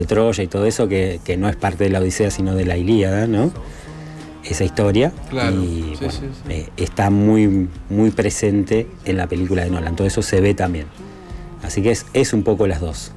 de Troya y todo eso, que no es parte de la Odisea, sino de la Ilíada, ¿no? Esa historia. Claro. Y está muy, muy presente en la película de Nolan. Todo eso se ve también. Así que es un poco las dos.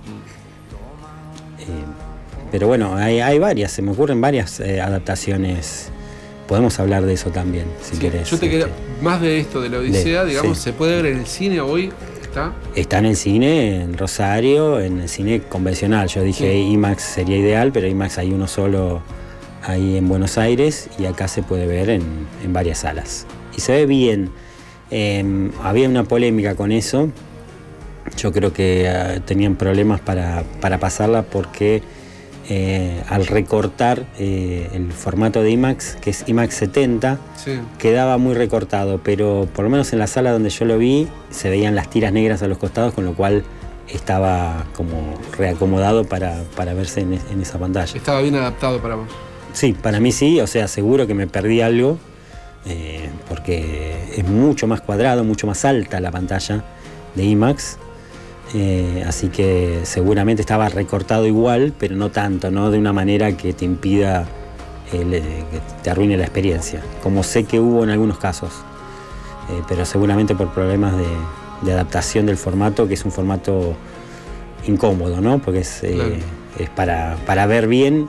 Pero bueno, hay varias, se me ocurren varias adaptaciones. Podemos hablar de eso también, si querés. Yo te quería, más de esto de la Odisea, digamos, sí. ¿Se puede ver en el cine hoy? Está en el cine, en Rosario, en el cine convencional. Yo dije IMAX sería ideal, pero IMAX hay uno solo ahí en Buenos Aires y acá se puede ver en varias salas. Y se ve bien. Había una polémica con eso. Yo creo que tenían problemas para pasarla porque al recortar el formato de IMAX, que es IMAX 70, quedaba muy recortado, pero por lo menos en la sala donde yo lo vi se veían las tiras negras a los costados, con lo cual estaba como reacomodado para verse en esa pantalla. ¿Estaba bien adaptado para vos? Sí, para mí sí, o sea, seguro que me perdí algo, porque es mucho más cuadrado, mucho más alta la pantalla de IMAX. Así que seguramente estaba recortado igual, pero no tanto, no de una manera que te impida, que te arruine la experiencia, como sé que hubo en algunos casos, pero seguramente por problemas de adaptación del formato, que es un formato incómodo, ¿no? Porque es para ver bien,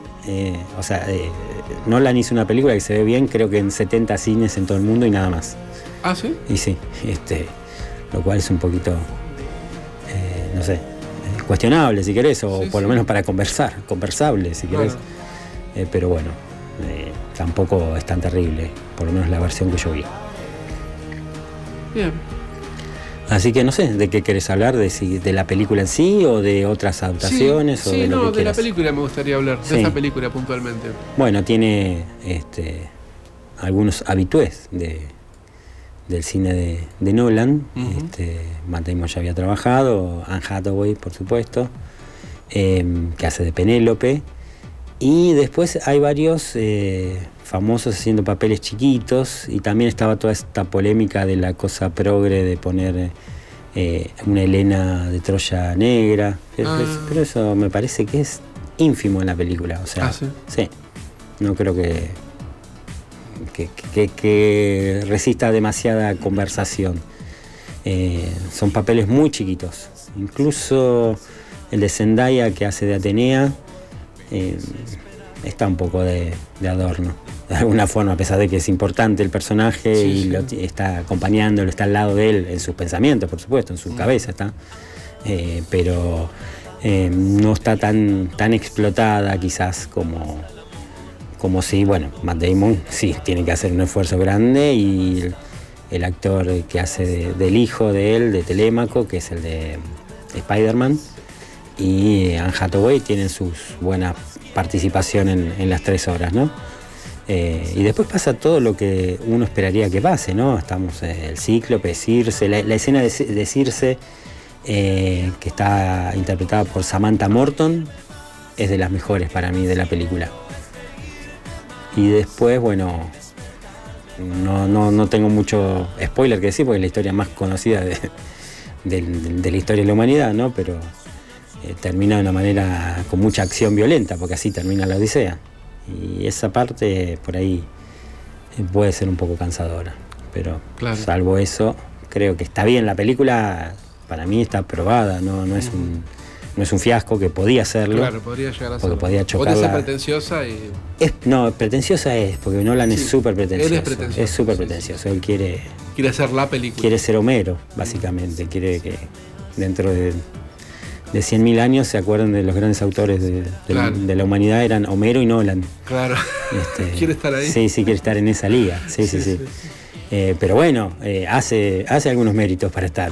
Nolan hizo una película que se ve bien, creo que en 70 cines en todo el mundo y nada más. ¿Ah, sí? Y sí, lo cual es un poquito... no sé, cuestionable si querés, o por lo menos para conversable si querés. Claro. Pero bueno, tampoco es tan terrible, por lo menos la versión que yo vi. Bien. Así que no sé, ¿de qué querés hablar? ¿De la película en sí o de otras adaptaciones? Sí, o de lo que de la película me gustaría hablar, de esa película puntualmente. Bueno, tiene algunos habitués del cine de Nolan. Matt Damon ya había trabajado, Anne Hathaway, por supuesto, que hace de Penélope, y después hay varios famosos haciendo papeles chiquitos, y también estaba toda esta polémica de la cosa progre de poner una Helena de Troya negra, pero eso me parece que es ínfimo en la película, o sea, sí, no creo que resista demasiada conversación. Son papeles muy chiquitos. Incluso el de Zendaya, que hace de Atenea, está un poco de adorno, de alguna forma, a pesar de que es importante el personaje lo está acompañándolo, está al lado de él en sus pensamientos, por supuesto, en su cabeza está. Pero no está tan explotada quizás como si, bueno, Matt Damon sí tiene que hacer un esfuerzo grande, y el actor que hace del hijo de él, de Telémaco, que es el de Spider-Man, y Anne Hathaway tienen sus buenas participación en las 3 horas, ¿no? Y después pasa todo lo que uno esperaría que pase, ¿no? Estamos el Cíclope, Circe, la escena de Circe, que está interpretada por Samantha Morton, es de las mejores para mí de la película. Y después, bueno, no tengo mucho spoiler que decir, porque es la historia más conocida de la historia de la humanidad, ¿no? Pero termina de una manera con mucha acción violenta, porque así termina la Odisea. Y esa parte por ahí puede ser un poco cansadora. Pero salvo eso, creo que está bien. La película para mí está aprobada, no es un fiasco, que podía serlo. Claro, podría llegar a ser. Porque podía chocarla. Podría ser pretenciosa y... pretenciosa es, porque Nolan es súper pretencioso. Él es pretencioso. Es súper pretencioso. Él quiere hacer la película. Quiere ser Homero, básicamente. Quiere que dentro de 100.000 años se acuerden de los grandes autores de la humanidad, eran Homero y Nolan. Claro. Quiere estar ahí. Sí, quiere estar en esa liga. Sí. Pero bueno, hace algunos méritos para estar.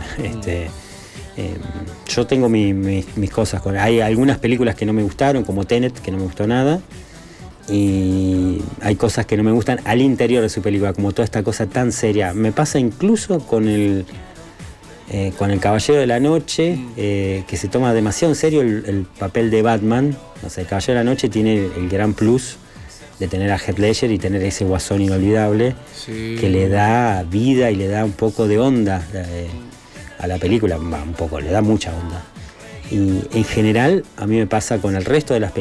Yo tengo mis cosas con... Hay algunas películas que no me gustaron, como Tenet, que no me gustó nada, y hay cosas que no me gustan al interior de su película, como toda esta cosa tan seria. Me pasa incluso con el Caballero de la Noche, que se toma demasiado en serio el papel de Batman. O sea, el Caballero de la Noche tiene el gran plus de tener a Heath Ledger y tener ese guasón inolvidable, que le da vida y le da un poco de onda a la película, un poco, le da mucha onda. Y en general, a mí me pasa con el resto de las